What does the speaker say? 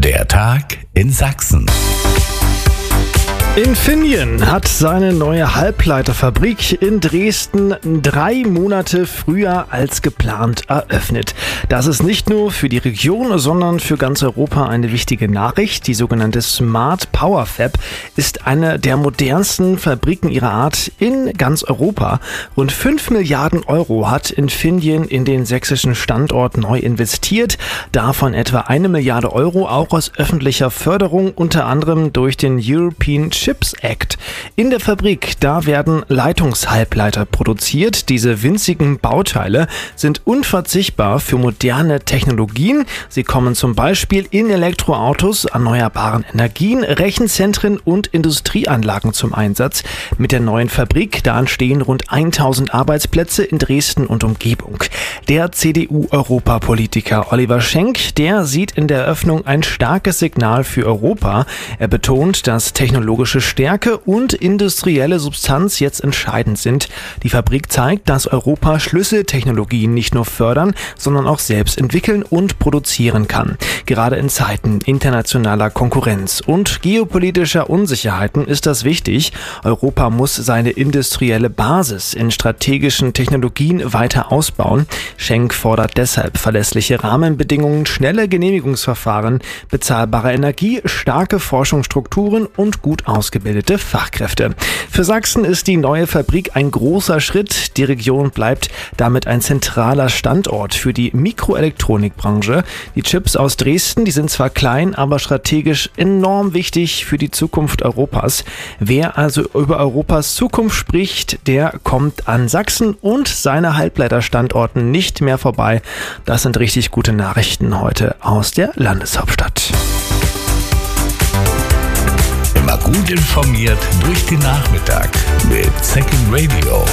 Der Tag in Sachsen. Infineon hat seine neue Halbleiterfabrik in Dresden 3 Monate früher als geplant eröffnet. Das ist nicht nur für die Region, sondern für ganz Europa eine wichtige Nachricht. Die sogenannte Smart Power Fab ist eine der modernsten Fabriken ihrer Art in ganz Europa. Rund 5 Milliarden Euro hat Infineon in den sächsischen Standort neu investiert. Davon etwa 1 Milliarde Euro auch aus öffentlicher Förderung, unter anderem durch den European Chips Act. In der Fabrik, da werden Leitungshalbleiter produziert. Diese winzigen Bauteile sind unverzichtbar für moderne Technologien. Sie kommen zum Beispiel in Elektroautos, erneuerbaren Energien, Rechenzentren und Industrieanlagen zum Einsatz. Mit der neuen Fabrik, da entstehen rund 1000 Arbeitsplätze in Dresden und Umgebung. Der CDU-Europapolitiker Oliver Schenk, der sieht in der Eröffnung ein starkes Signal für Europa. Er betont, dass technologische Stärke und industrielle Substanz jetzt entscheidend sind. Die Fabrik zeigt, dass Europa Schlüsseltechnologien nicht nur fördern, sondern auch selbst entwickeln und produzieren kann. Gerade in Zeiten internationaler Konkurrenz und geopolitischer Unsicherheiten ist das wichtig. Europa muss seine industrielle Basis in strategischen Technologien weiter ausbauen. Schenk fordert deshalb verlässliche Rahmenbedingungen, schnelle Genehmigungsverfahren, bezahlbare Energie, starke Forschungsstrukturen und gut ausgebildete Fachkräfte. Für Sachsen ist die neue Fabrik ein großer Schritt. Die Region bleibt damit ein zentraler Standort für die Mikroelektronikbranche. Die Chips aus Dresden, die sind zwar klein, aber strategisch enorm wichtig für die Zukunft Europas. Wer also über Europas Zukunft spricht, der kommt an Sachsen und seine Halbleiterstandorten nicht mehr vorbei. Das sind richtig gute Nachrichten heute aus der Landeshauptstadt. Immer gut informiert durch den Nachmittag mit Second Radio.